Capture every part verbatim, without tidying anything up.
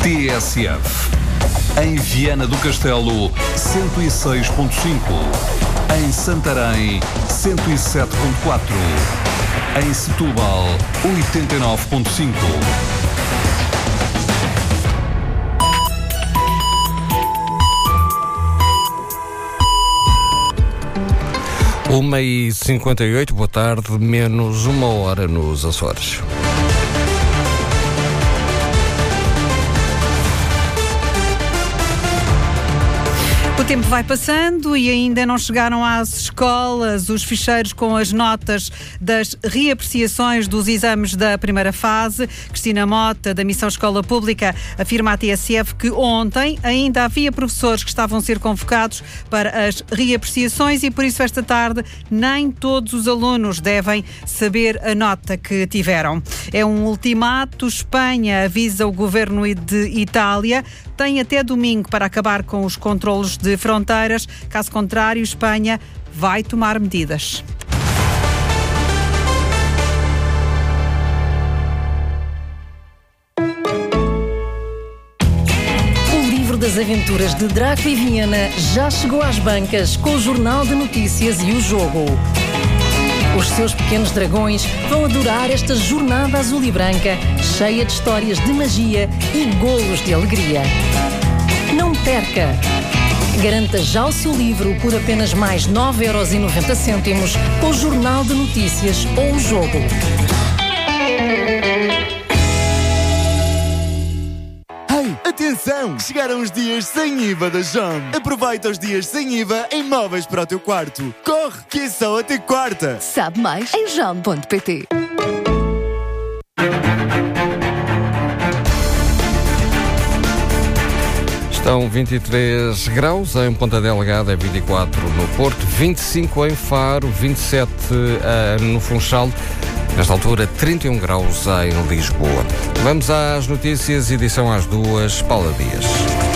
T S F. Em Viana do Castelo, cento e seis ponto cinco. Em Santarém, cento e sete ponto quatro. Em Setúbal, oitenta e nove ponto cinco. uma e cinquenta e oito, boa tarde, menos uma hora nos Açores. O tempo vai passando e ainda não chegaram às escolas os ficheiros com as notas das reapreciações dos exames da primeira fase. Cristina Mota, da Missão Escola Pública, afirma à T S F que ontem ainda havia professores que estavam a ser convocados para as reapreciações e por isso esta tarde nem todos os alunos devem saber a nota que tiveram. É um ultimato. Espanha avisa o governo de Itália. Tem até domingo para acabar com os controlos de fronteiras. Caso contrário, Espanha vai tomar medidas. O livro das aventuras de Draco e Viana já chegou às bancas com o Jornal de Notícias e o Jogo. Os seus pequenos dragões vão adorar esta jornada azul e branca, cheia de histórias de magia e golos de alegria. Não perca! Garanta já o seu livro por apenas mais nove euros e noventa cêntimos com o Jornal de Notícias ou o Jogo. Atenção! Chegaram os dias sem I V A da Jom. Aproveita os dias sem I V A em móveis para o teu quarto. Corre, que é só até quarta. Sabe mais em jom ponto pt. Estão vinte e três graus em Ponta Delgada, vinte e quatro no Porto, vinte e cinco em Faro, vinte e sete uh, no Funchal. Nesta altura, trinta e um graus em Lisboa. Vamos às notícias, edição às duas, Paula Dias.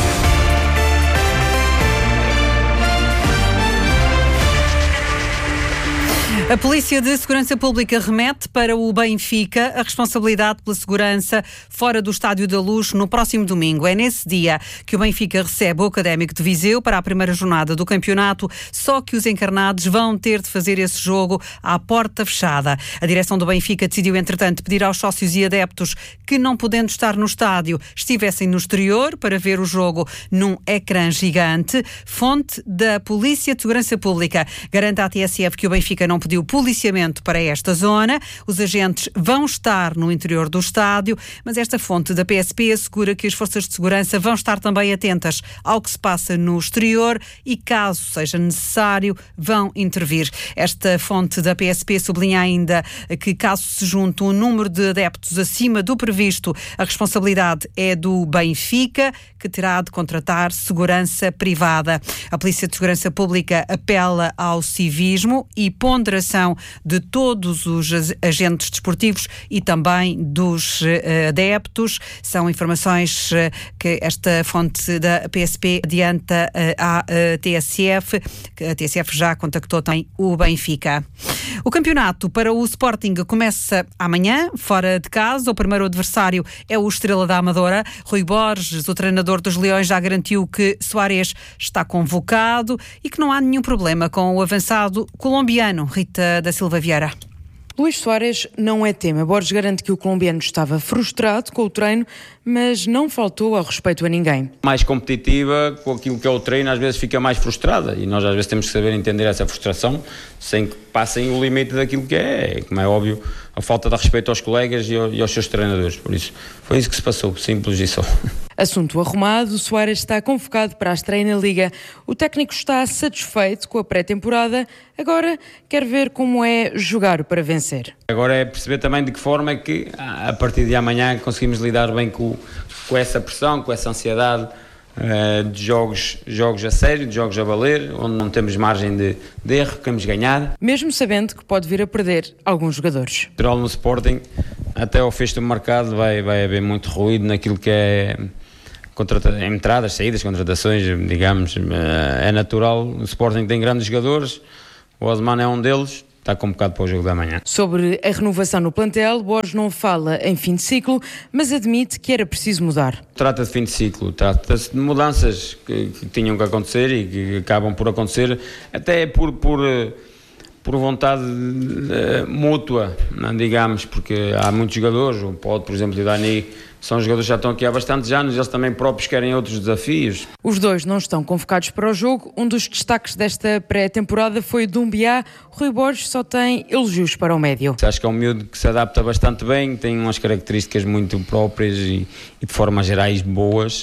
A Polícia de Segurança Pública remete para o Benfica a responsabilidade pela segurança fora do Estádio da Luz no próximo domingo. É nesse dia que o Benfica recebe o Académico de Viseu para a primeira jornada do campeonato, só que os encarnados vão ter de fazer esse jogo à porta fechada. A direção do Benfica decidiu, entretanto, pedir aos sócios e adeptos que, não podendo estar no estádio, estivessem no exterior para ver o jogo num ecrã gigante. Fonte da Polícia de Segurança Pública garante à T S F que o Benfica não pediu o policiamento para esta zona. Os agentes vão estar no interior do estádio, mas esta fonte da P S P assegura que as forças de segurança vão estar também atentas ao que se passa no exterior e, caso seja necessário, vão intervir. Esta fonte da P S P sublinha ainda que, caso se junte um número de adeptos acima do previsto, a responsabilidade é do Benfica, que terá de contratar segurança privada. A Polícia de Segurança Pública apela ao civismo e ponderação de todos os agentes desportivos e também dos uh, adeptos. São informações uh, que esta fonte da P S P adianta uh, à uh, T S F, que a T S F já contactou também o Benfica. O campeonato para o Sporting começa amanhã, fora de casa. O primeiro adversário é o Estrela da Amadora. Rui Borges, o treinador dos Leões, já garantiu que Soares está convocado e que não há nenhum problema com o avançado colombiano. Rita da Silva Vieira. Luís Soares não é tema. Borges garante que o colombiano estava frustrado com o treino, mas não faltou ao respeito a ninguém. Mais competitiva com aquilo que é o treino, às vezes fica mais frustrada e nós às vezes temos que saber entender essa frustração sem que passem o limite daquilo que é, como é óbvio, a falta de respeito aos colegas e aos seus treinadores. Por isso, foi isso que se passou, simples e só. Assunto arrumado, Soares está convocado para a estreia na Liga. O técnico está satisfeito com a pré-temporada, agora quer ver como é jogar para vencer. Agora é perceber também de que forma é que, a partir de amanhã, conseguimos lidar bem com, com essa pressão, com essa ansiedade uh, de jogos, jogos a sério, de jogos a valer, onde não temos margem de, de erro, queremos ganhar. Mesmo sabendo que pode vir a perder alguns jogadores. No Sporting, até ao fecho do mercado, vai, vai haver muito ruído naquilo que é contrata- entradas, saídas, contratações, digamos. É natural, o Sporting tem grandes jogadores, o Osman é um deles. está convocado para o jogo da manhã. Sobre a renovação no plantel, Borges não fala em fim de ciclo, mas admite que era preciso mudar. Trata de fim de ciclo, trata-se de mudanças que, que tinham que acontecer e que acabam por acontecer, até por, por, por vontade uh, mútua, não, digamos, porque há muitos jogadores, o Pode, por exemplo, e o Dani, são jogadores que já estão aqui há bastantes anos, eles também próprios querem outros desafios. Os dois não estão convocados para o jogo. Um dos destaques desta pré-temporada foi Dumbiá. Rui Borges só tem elogios para o médio. Acho que é um miúdo que se adapta bastante bem, tem umas características muito próprias e, e de formas gerais boas.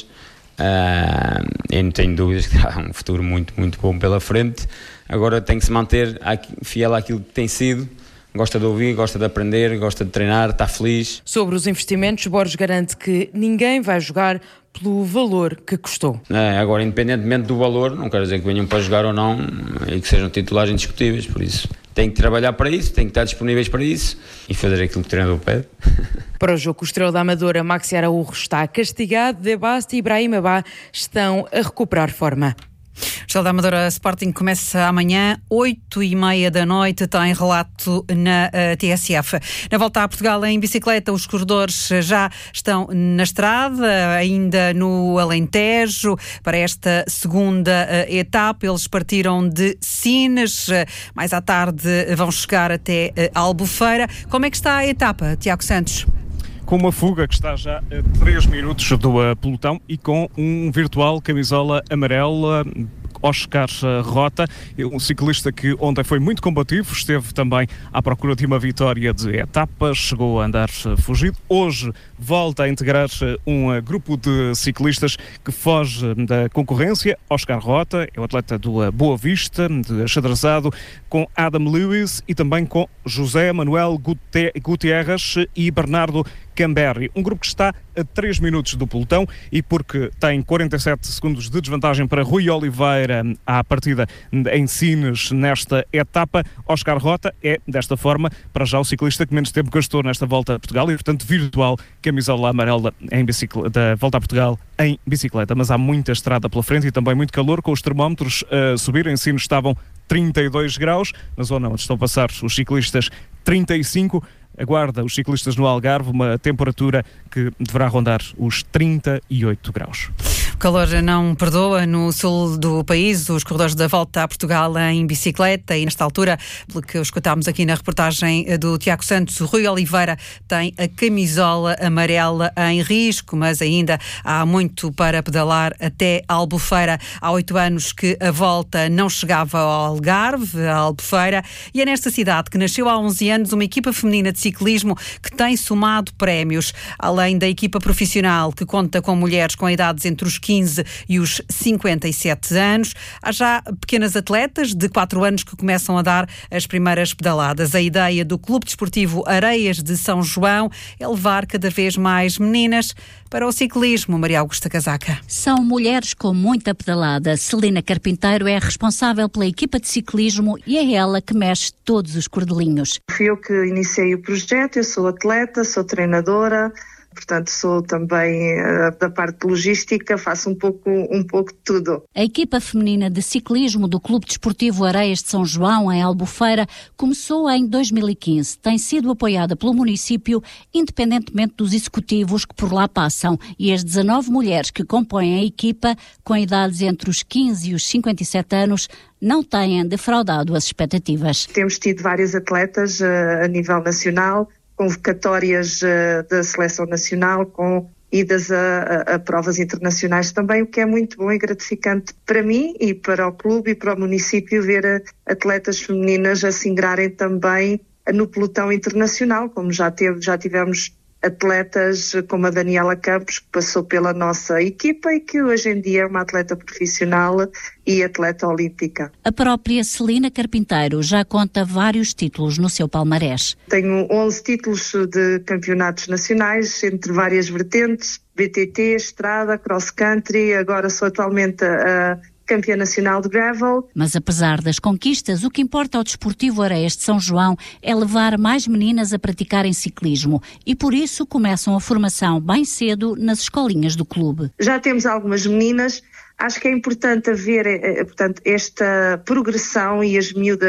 Uh, eu não tenho dúvidas que terá um futuro muito, muito bom pela frente. Agora tem que se manter fiel àquilo que tem sido. Gosta de ouvir, gosta de aprender, gosta de treinar, está feliz. Sobre os investimentos, Borges garante que ninguém vai jogar pelo valor que custou. É, agora, independentemente do valor, não quero dizer que venham para jogar ou não e que sejam titulares indiscutíveis, por isso tem que trabalhar para isso, tem que estar disponíveis para isso e fazer aquilo que o treinador pede. Para o jogo, o estrela da Amadora, Maxi Araújo, está castigado, De Bast e Ibrahim Abá estão a recuperar forma. O da Amadora Sporting começa amanhã, oito e meia da noite, tem relato na uh, T S F. Na volta a Portugal em bicicleta, os corredores já estão na estrada, ainda no Alentejo, para esta segunda uh, etapa. Eles partiram de Sines, uh, mais à tarde vão chegar até uh, Albufeira. Como é que está a etapa, Tiago Santos? Com uma fuga que está já a três minutos do uh, pelotão e com um virtual camisola amarela, Oscar Rota, um ciclista que ontem foi muito combativo, esteve também à procura de uma vitória de etapa, chegou a andar fugido. Hoje volta a integrar um grupo de ciclistas que foge da concorrência. Oscar Rota é o atleta do Boa Vista, de Achadrazado, com Adam Lewis e também com José Manuel Gutierrez e Bernardo Camberri. Um grupo que está a três minutos do pelotão e porque tem quarenta e sete segundos de desvantagem para Rui Oliveira à partida em Sines nesta etapa. Oscar Rota é, desta forma, para já o ciclista que menos tempo gastou nesta volta a Portugal e, portanto, virtual camisola amarela em bicicleta, da volta a Portugal em bicicleta. Mas há muita estrada pela frente e também muito calor, com os termómetros a subir. Em Sines estavam trinta e dois graus, na zona onde estão a passar os ciclistas trinta e cinco. Aguarda os ciclistas no Algarve uma temperatura que deverá rondar os trinta e oito graus. O calor não perdoa no sul do país, os corredores da volta a Portugal em bicicleta e nesta altura, pelo que escutámos aqui na reportagem do Tiago Santos, o Rui Oliveira tem a camisola amarela em risco, mas ainda há muito para pedalar até Albufeira. Há oito anos que a volta não chegava ao Algarve, a Albufeira, e é nesta cidade que nasceu há onze anos uma equipa feminina de ciclismo que tem somado prémios. Além da equipa profissional, que conta com mulheres com idades entre os quinze e os cinquenta e sete anos, há já pequenas atletas de quatro anos que começam a dar as primeiras pedaladas. A ideia do Clube Desportivo Areias de São João é levar cada vez mais meninas para o ciclismo. Maria Augusta Casaca. São mulheres com muita pedalada. Celina Carpinteiro é responsável pela equipa de ciclismo e é ela que mexe todos os cordelinhos. Fui eu que iniciei o projeto, eu sou atleta, sou treinadora, portanto sou também uh, da parte logística, faço um pouco, um pouco de tudo. A equipa feminina de ciclismo do Clube Desportivo Areias de São João, em Albufeira, começou em dois mil e quinze. Tem sido apoiada pelo município, independentemente dos executivos que por lá passam. E as dezanove mulheres que compõem a equipa, com idades entre os quinze e os cinquenta e sete anos, não têm defraudado as expectativas. Temos tido vários atletas uh, a nível nacional, convocatórias uh, da seleção nacional, com idas a, a, a provas internacionais também, o que é muito bom e gratificante para mim e para o clube e para o município ver uh, atletas femininas a se ingrarem também uh, no pelotão internacional, como já, teve, já tivemos atletas como a Daniela Campos, que passou pela nossa equipa e que hoje em dia é uma atleta profissional e atleta olímpica. A própria Celina Carpinteiro já conta vários títulos no seu palmarés. Tenho onze títulos de campeonatos nacionais, entre várias vertentes, B T T, estrada, cross country, agora sou atualmente a campeã nacional de gravel. Mas apesar das conquistas, o que importa ao Desportivo Areias de São João é levar mais meninas a praticarem ciclismo e por isso começam a formação bem cedo nas escolinhas do clube. Já temos algumas meninas, acho que é importante haver, portanto, esta progressão e as miúdas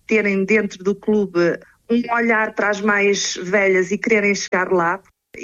terem dentro do clube um olhar para as mais velhas e quererem chegar lá.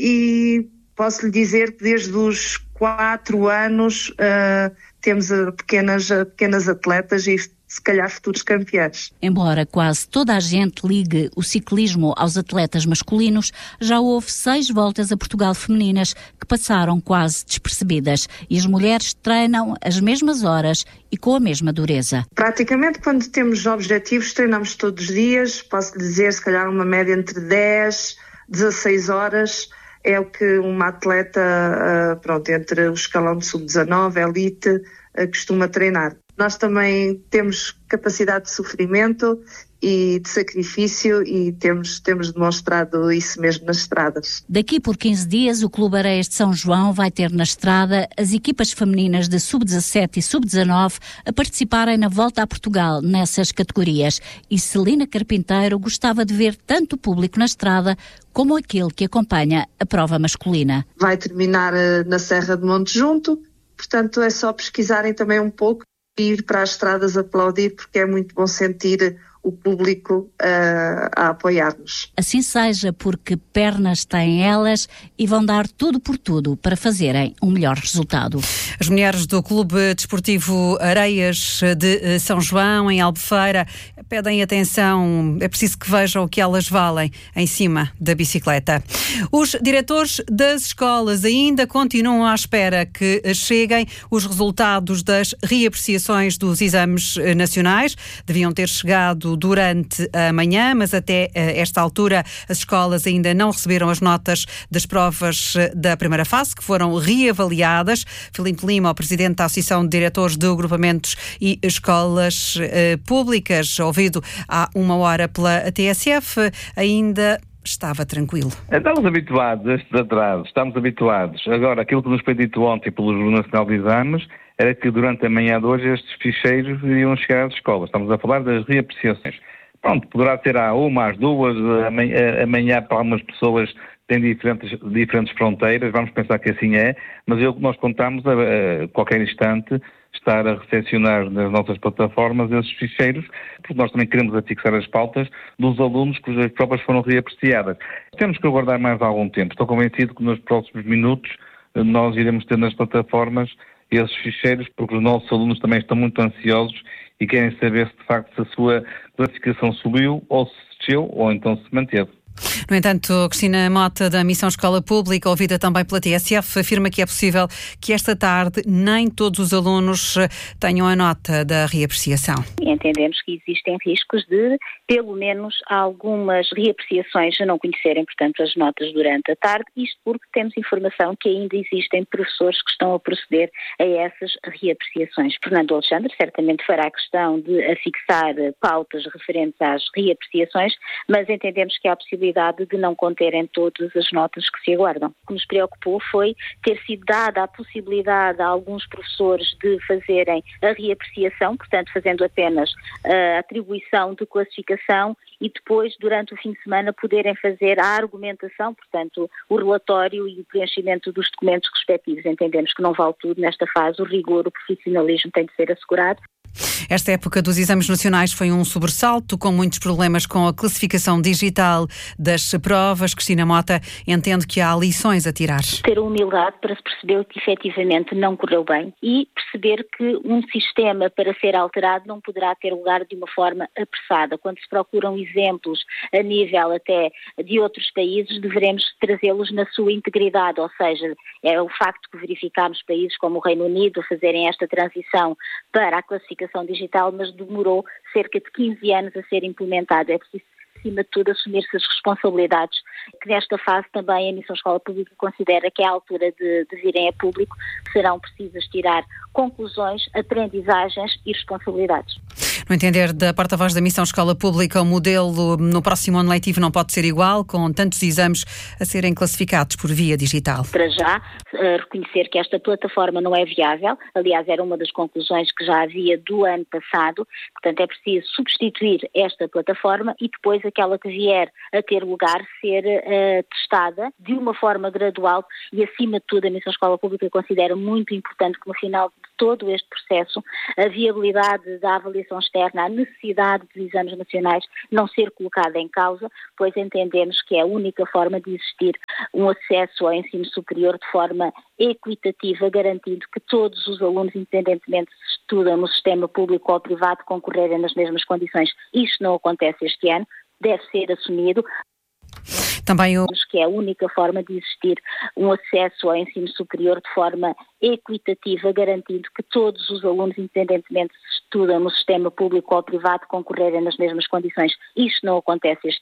E posso lhe dizer que desde os quatro anos uh, temos uh, pequenas, uh, pequenas atletas e se calhar futuros campeões. Embora quase toda a gente ligue o ciclismo aos atletas masculinos, já houve seis voltas a Portugal femininas que passaram quase despercebidas e as mulheres treinam as mesmas horas e com a mesma dureza. Praticamente quando temos objetivos treinamos todos os dias, posso dizer se calhar uma média entre dez, dezasseis horas. É o que uma atleta, pronto, entre o escalão de sub dezanove, elite, costuma treinar. Nós também temos capacidade de sofrimento e de sacrifício e temos, temos demonstrado isso mesmo nas estradas. Daqui por quinze dias, o Clube Areias de São João vai ter na estrada as equipas femininas de sub dezassete e sub dezanove a participarem na Volta a Portugal nessas categorias. E Celina Carpinteiro gostava de ver tanto o público na estrada como aquele que acompanha a prova masculina. Vai terminar na Serra de Monte Junto, portanto é só pesquisarem também um pouco e ir para as estradas aplaudir, porque é muito bom sentir o público uh, a apoiar-nos. Assim seja, porque pernas têm elas e vão dar tudo por tudo para fazerem um melhor resultado. As mulheres do Clube Desportivo Areias de São João, em Albufeira, pedem atenção, é preciso que vejam o que elas valem em cima da bicicleta. Os diretores das escolas ainda continuam à espera que cheguem os resultados das reapreciações dos exames nacionais. Deviam ter chegado durante a manhã, mas até esta altura as escolas ainda não receberam as notas das provas da primeira fase, que foram reavaliadas. Filipe Lima, o presidente da Associação de Diretores de Agrupamentos e Escolas eh, Públicas, ouvido há uma hora pela T S F, ainda estava tranquilo. Estamos habituados a estes atrasos, estamos habituados. Agora, aquilo que nos foi dito ontem pelo Júri Nacional de Exames era que durante a manhã de hoje estes ficheiros iriam chegar às escolas. Estamos a falar das reapreciações. Pronto, poderá ser a uma, às duas, amanhã, amanhã para algumas pessoas têm diferentes, diferentes fronteiras, vamos pensar que assim é, mas eu, nós contamos a, a qualquer instante estar a recepcionar nas nossas plataformas esses ficheiros, porque nós também queremos afixar as pautas dos alunos cujas provas foram reapreciadas. Temos que aguardar mais algum tempo. Estou convencido que nos próximos minutos nós iremos ter nas plataformas esses ficheiros, porque os nossos alunos também estão muito ansiosos e querem saber se de facto se a sua classificação subiu ou se desceu ou então se manteve. No entanto, Cristina Mota, da Missão Escola Pública, ouvida também pela T S F, afirma que é possível que esta tarde nem todos os alunos tenham a nota da reapreciação. Entendemos que existem riscos de, pelo menos, algumas reapreciações a não conhecerem, portanto, as notas durante a tarde, isto porque temos informação que ainda existem professores que estão a proceder a essas reapreciações. Fernando Alexandre certamente fará questão de afixar pautas referentes às reapreciações, mas entendemos que há a possibilidade de não conterem todas as notas que se aguardam. O que nos preocupou foi ter sido dada a possibilidade a alguns professores de fazerem a reapreciação, portanto fazendo apenas a atribuição de classificação e depois, durante o fim de semana, poderem fazer a argumentação, portanto o relatório e o preenchimento dos documentos respectivos. Entendemos que não vale tudo nesta fase, o rigor, o profissionalismo tem de ser assegurado. Esta época dos exames nacionais foi um sobressalto, com muitos problemas com a classificação digital das provas. Cristina Mota entende que há lições a tirar. Ter humildade para se perceber que efetivamente não correu bem e perceber que um sistema para ser alterado não poderá ter lugar de uma forma apressada. Quando se procuram exemplos a nível até de outros países, devemos trazê-los na sua integridade, ou seja, é o facto que verificámos países como o Reino Unido fazerem esta transição para a classificação digital, mas demorou cerca de quinze anos a ser implementado. É preciso, acima de tudo, assumir-se as responsabilidades, que nesta fase também a Missão Escola Pública considera que é a altura de, de virem a público, serão precisas tirar conclusões, aprendizagens e responsabilidades. No entender da porta-voz da Missão Escola Pública, o modelo no próximo ano letivo não pode ser igual, com tantos exames a serem classificados por via digital. Para já, reconhecer que esta plataforma não é viável, aliás, era uma das conclusões que já havia do ano passado, portanto é preciso substituir esta plataforma e depois aquela que vier a ter lugar ser uh, testada de uma forma gradual e, acima de tudo, a Missão Escola Pública considera muito importante que no final de todo este processo a viabilidade da avaliação externa interna, a necessidade dos exames nacionais não ser colocada em causa, pois entendemos que é a única forma de existir um acesso ao ensino superior de forma equitativa, garantindo que todos os alunos, independentemente se estudam no sistema público ou privado, concorrerem nas mesmas condições. Isto não acontece este ano, deve ser assumido. Também o... que é a única forma de existir um acesso ao ensino superior de forma equitativa, garantindo que todos os alunos, independentemente se estudam no sistema público ou privado, concorrerem nas mesmas condições. Isto não acontece este